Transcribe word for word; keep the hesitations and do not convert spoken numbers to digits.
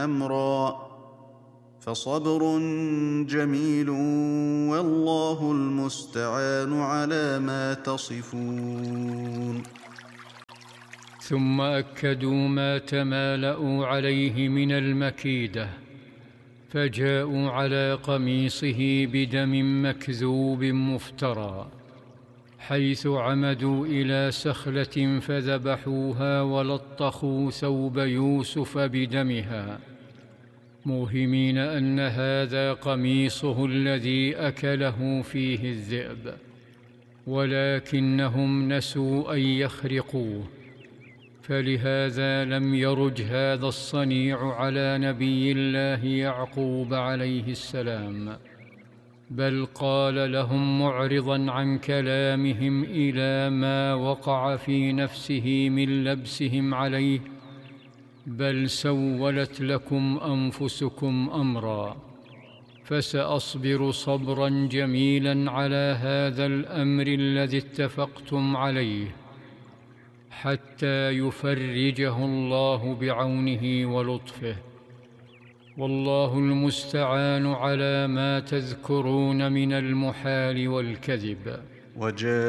أمرا فصبر جميل والله المستعان على ما تصفون. ثم أكدوا ما تمالأوا عليه من المكيدة، فجاءوا على قميصه بدم مكذوب مفترى، حيث عمدوا إلى سخلة فذبحوها ولطخوا ثوب يوسف بدمها، موهمين أن هذا قميصه الذي أكله فيه الذئب، ولكنهم نسوا أن يخرقوه، فلهذا لم يرج هذا الصنيع على نبي الله يعقوب عليه السلام، بل قال لهم معرضا عن كلامهم إلى ما وقع في نفسه من لبسهم عليه: بل سولت لكم أنفسكم أمرا، فسأصبر صبرا جميلا على هذا الأمر الذي اتفقتم عليه، حتى يفرجه الله بعونه ولطفه، والله المستعان على ما تذكرون من المحال والكذب. وجاء